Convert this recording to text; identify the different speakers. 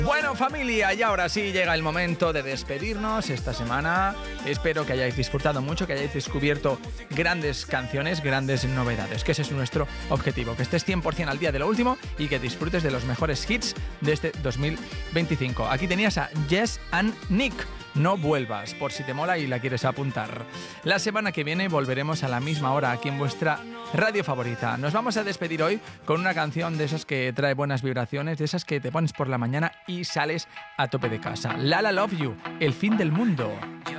Speaker 1: Bueno, familia, y ahora sí llega el momento de despedirnos esta semana. Espero que hayáis disfrutado mucho, que hayáis descubierto grandes canciones, grandes novedades, que ese es nuestro objetivo, que estés 100% al día de lo último y que disfrutes de los mejores hits de este 2025. Aquí tenías a Jess and Nick. No vuelvas, por si te mola y la quieres apuntar. La semana que viene volveremos a la misma hora aquí en vuestra radio favorita. Nos vamos a despedir hoy con una canción de esas que trae buenas vibraciones, de esas que te pones por la mañana y sales a tope de casa. Lala Love You, el fin del mundo.